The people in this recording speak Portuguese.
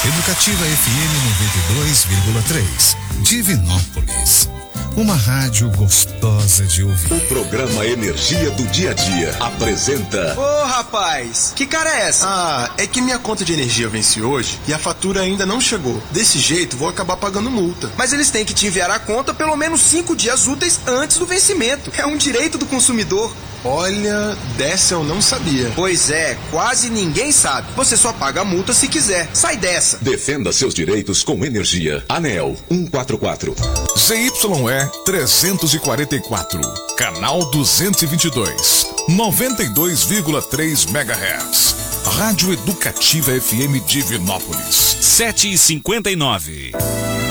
Educativa FM 92,3. Divinópolis. Uma rádio gostosa de ouvir. O programa Energia do Dia a Dia apresenta... Ô, rapaz, que cara é essa? Ah, é que minha conta de energia vence hoje e a fatura ainda não chegou. Desse jeito, vou acabar pagando multa. Mas eles têm que te enviar a conta pelo menos 5 dias úteis antes do vencimento. É um direito do consumidor. Olha, dessa eu não sabia. Pois é, quase ninguém sabe. Você só paga a multa se quiser. Sai dessa. Defenda seus direitos com energia. ANEEL 144. ZYE 344. Canal 222. 92,3 MHz. Rádio Educativa FM Divinópolis. 7h59.